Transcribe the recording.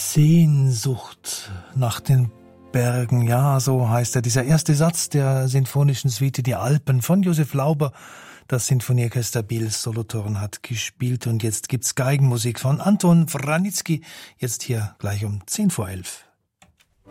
Sehnsucht nach den Bergen, ja, so heißt er. Dieser erste Satz der sinfonischen Suite Die Alpen von Josef Lauber. Das Sinfonieorchester Biel Solothurn hat gespielt und jetzt gibt's Geigenmusik von Anton Vranitzky. Jetzt hier gleich um 10 vor 11.